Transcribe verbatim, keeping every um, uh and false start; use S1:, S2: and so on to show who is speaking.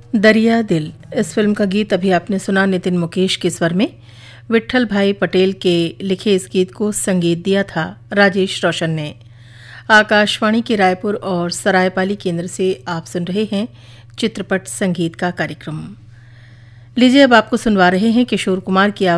S1: दरिया दिल, इस फिल्म का गीत अभी आपने सुना नितिन मुकेश के स्वर में। विट्ठल भाई पटेल के लिखे इस गीत को संगीत दिया था राजेश रोशन ने। आकाशवाणी के रायपुर और सरायपाली केंद्र से आप सुन रहे हैं चित्रपट संगीत का कार्यक्रम। लीजिए अब आपको सुनवा रहे हैं किशोर कुमार की